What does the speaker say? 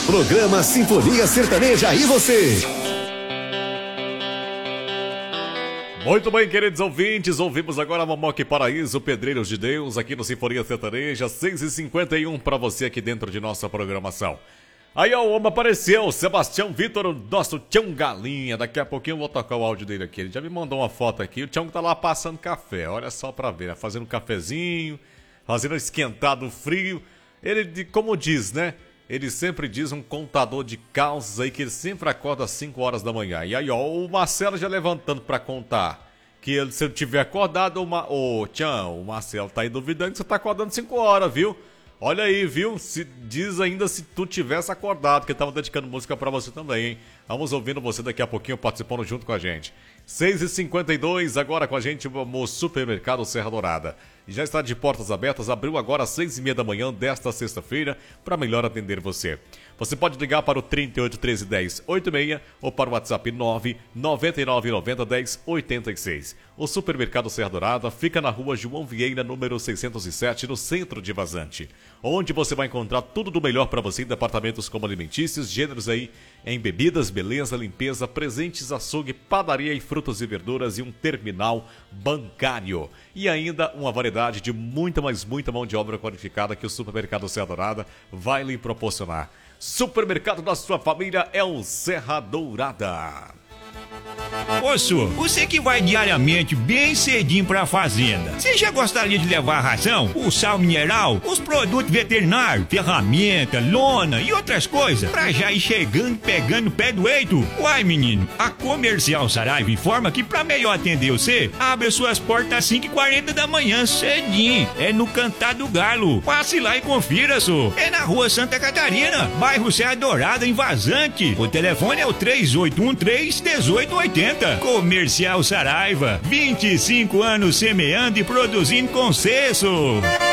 Programa Sinfonia Sertaneja e você. Muito bem, queridos ouvintes, ouvimos agora Momoque Paraíso, Pedreiros de Deus, aqui no Sinfonia Sertaneja, 6h51 para você aqui dentro de nossa programação. Aí, ó, o homem apareceu, Sebastião Vitor, o nosso Tião Galinha. Daqui a pouquinho eu vou tocar o áudio dele aqui. Ele já me mandou uma foto aqui, o Tião tá lá passando café, olha só pra ver, né? Fazendo um cafezinho, fazendo esquentado frio. Ele, como diz, né? Ele sempre diz um contador de causas aí que ele sempre acorda às 5 horas da manhã. E aí, ó, o Marcelo já levantando pra contar que ele, se ele tiver acordado, ô, Tião, o Marcelo tá aí duvidando que você tá acordando 5 horas, viu? Olha aí, viu? Diz ainda se tu tivesse acordado, que eu tava dedicando música pra você também, hein? Vamos ouvindo você daqui a pouquinho, participando junto com a gente. 6h52, agora com a gente o Supermercado Serra Dourada. Já está de portas abertas, abriu agora às 6h30 da manhã desta sexta-feira para melhor atender você. Você pode ligar para o 38 13 10 86 ou para o WhatsApp 9 99 90 10 86. O Supermercado Serra Dourada fica na rua João Vieira, número 607, no centro de Vazante, onde você vai encontrar tudo do melhor para você em departamentos como alimentícios, gêneros aí em bebidas, beleza, limpeza, presentes, açougue, padaria e frutas e verduras e um terminal bancário. E ainda uma variedade de muita, mas muita mão de obra qualificada que o Supermercado Serra Dourada vai lhe proporcionar. Supermercado da sua família é o Serra Dourada. Ô, senhor, você que vai diariamente bem cedinho pra fazenda, você já gostaria de levar a ração, o sal mineral, os produtos veterinários, ferramenta, lona e outras coisas, pra já ir chegando pegando o pé do eito? Uai, menino, a Comercial Saraiva informa que pra melhor atender você, abre suas portas às 5h40 da manhã, cedinho. É no Cantar do Galo. Passe lá e confira, senhor. É na rua Santa Catarina, bairro Serra Dourada, em Vazante. O telefone é o 3813-1880. Comercial Saraiva, 25 anos semeando e produzindo com sucesso.